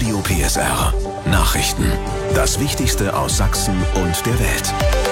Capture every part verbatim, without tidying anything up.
Radio P S R. Nachrichten. Das Wichtigste aus Sachsen und der Welt.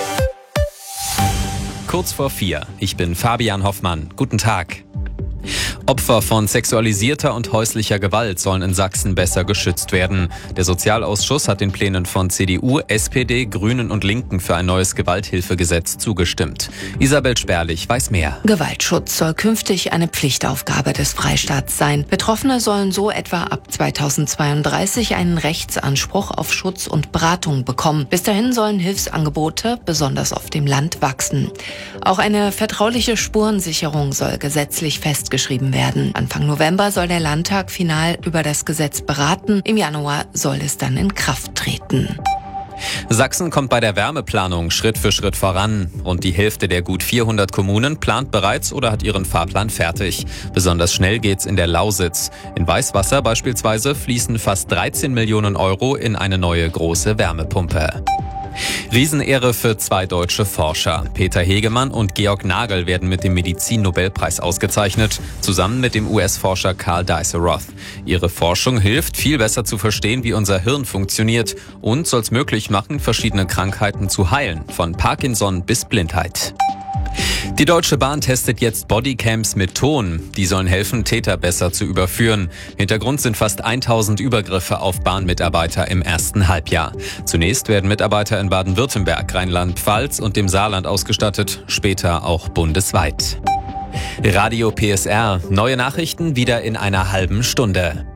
Kurz vor vier. Ich bin Fabian Hoffmann. Guten Tag. Opfer von sexualisierter und häuslicher Gewalt sollen in Sachsen besser geschützt werden. Der Sozialausschuss hat den Plänen von C D U, S P D, Grünen und Linken für ein neues Gewalthilfegesetz zugestimmt. Isabel Sperlich weiß mehr. Gewaltschutz soll künftig eine Pflichtaufgabe des Freistaats sein. Betroffene sollen so etwa ab zweitausendzweiunddreißig einen Rechtsanspruch auf Schutz und Beratung bekommen. Bis dahin sollen Hilfsangebote, besonders auf dem Land, wachsen. Auch eine vertrauliche Spurensicherung soll gesetzlich festgeschrieben werden. werden. Anfang November soll der Landtag final über das Gesetz beraten. Im Januar soll es dann in Kraft treten. Sachsen kommt bei der Wärmeplanung Schritt für Schritt voran. Rund die Hälfte der gut vierhundert Kommunen plant bereits oder hat ihren Fahrplan fertig. Besonders schnell geht's in der Lausitz. In Weißwasser beispielsweise fließen fast dreizehn Millionen Euro in eine neue große Wärmepumpe. Riesenehre für zwei deutsche Forscher. Peter Hegemann und Georg Nagel werden mit dem Medizin-Nobelpreis ausgezeichnet, zusammen mit dem U S-Forscher Karl Dice-Roth. Ihre Forschung hilft, viel besser zu verstehen, wie unser Hirn funktioniert und soll es möglich machen, verschiedene Krankheiten zu heilen, von Parkinson bis Blindheit. Die Deutsche Bahn testet jetzt Bodycams mit Ton. Die sollen helfen, Täter besser zu überführen. Hintergrund sind fast tausend Übergriffe auf Bahnmitarbeiter im ersten Halbjahr. Zunächst werden Mitarbeiter in Baden-Württemberg, Rheinland-Pfalz und dem Saarland ausgestattet, später auch bundesweit. Radio P S R. Neue Nachrichten wieder in einer halben Stunde.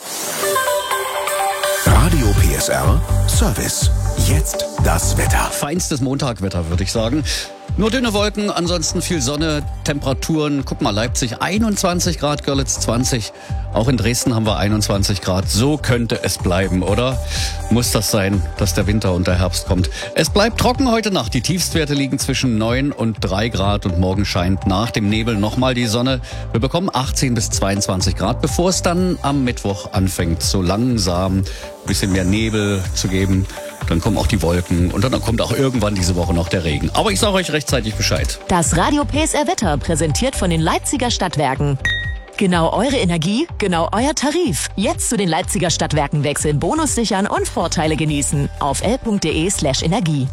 Radio P S R Service. Jetzt das Wetter. Feinstes Montagwetter, würde ich sagen. Nur dünne Wolken, ansonsten viel Sonne, Temperaturen. Guck mal, Leipzig einundzwanzig Grad, Görlitz zwanzig. Auch in Dresden haben wir einundzwanzig Grad. So könnte es bleiben, oder? Muss das sein, dass der Winter und der Herbst kommt? Es bleibt trocken heute Nacht. Die Tiefstwerte liegen zwischen neun und drei Grad und morgen scheint nach dem Nebel nochmal die Sonne. Wir bekommen achtzehn bis zweiundzwanzig Grad, bevor es dann am Mittwoch anfängt, so langsam ein bisschen mehr Nebel zu geben. Dann kommen auch die Wolken und dann kommt auch irgendwann diese Woche noch der Regen. Aber ich sage euch rechtzeitig Bescheid. Das Radio P S R Wetter präsentiert von den Leipziger Stadtwerken. Genau eure Energie, genau euer Tarif. Jetzt zu den Leipziger Stadtwerken wechseln, Bonus sichern und Vorteile genießen. Auf l punkt de slash energie.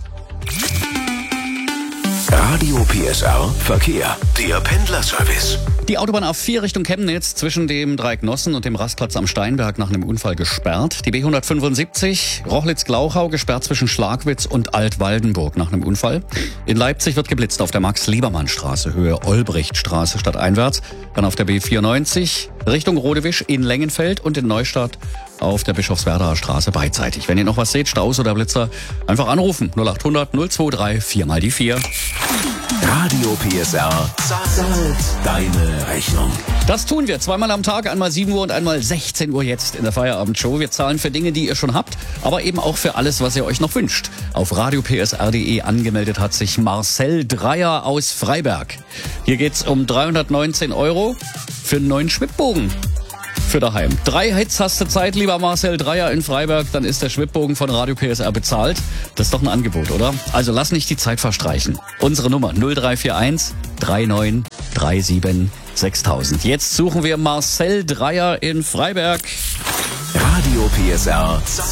Radio P S R Verkehr. Der Pendlerservice. Die Autobahn A vier Richtung Chemnitz zwischen dem Dreieck Nossen und dem Rastplatz am Steinberg nach einem Unfall gesperrt. Die B hundertfünfundsiebzig Rochlitz-Glauchau gesperrt zwischen Schlagwitz und Altwaldenburg nach einem Unfall. In Leipzig wird geblitzt auf der Max-Liebermann-Straße, Höhe Olbrichtstraße stadteinwärts. Dann auf der B vierundneunzig Richtung Rodewisch in Lengenfeld und in Neustadt auf der Bischofswerdaer Straße beidseitig. Wenn ihr noch was seht, Staus oder Blitzer, einfach anrufen. null acht hundert null zwei drei vier mal die vier. Radio P S R zahlt deine Rechnung. Das tun wir zweimal am Tag, einmal sieben Uhr und einmal sechzehn Uhr jetzt in der Feierabendshow. Wir zahlen für Dinge, die ihr schon habt, aber eben auch für alles, was ihr euch noch wünscht. Auf radio p s r punkt de angemeldet hat sich Marcel Dreier aus Freiberg. Hier geht's um dreihundertneunzehn Euro für einen neuen Schwibbogen. Für daheim. Drei Hits hast du Zeit, lieber Marcel Dreier in Freiberg, dann ist der Schwibbogen von Radio P S R bezahlt. Das ist doch ein Angebot, oder? Also lass nicht die Zeit verstreichen. Unsere Nummer null drei vier eins drei neun drei sieben sechstausend. Jetzt suchen wir Marcel Dreier in Freiberg. Radio P S R